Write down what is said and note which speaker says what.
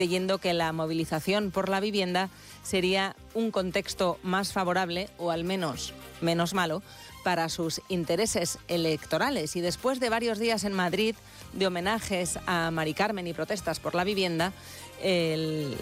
Speaker 1: creyendo que la movilización por la vivienda sería un contexto más favorable, o al menos menos malo, para sus intereses electorales. Y después de varios días en Madrid de homenajes a Mari Carmen y protestas por la vivienda,